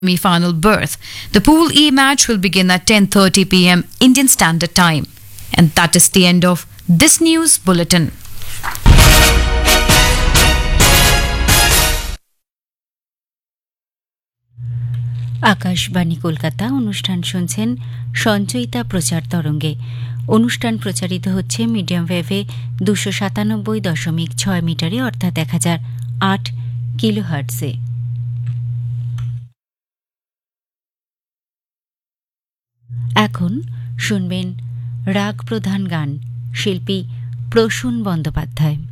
semi-final berth. The Pool E match will begin at 10:30 p.m. Indian Standard Time. And that is the end of this news bulletin. Akashvani Kolkata অনুষ্ঠান শুনছেন সঞ্চয়িতা প্রচার তরঙ্গে। অনুষ্ঠান প্রচারিত হচ্ছে medium ওয়েভে 297.6 মিটারে অর্থাৎ 1008 কিলোহার্টজে। এখন শুনবেন রাগ প্রধান গান, শিল্পী প্রসূন বন্দ্যোপাধ্যায়।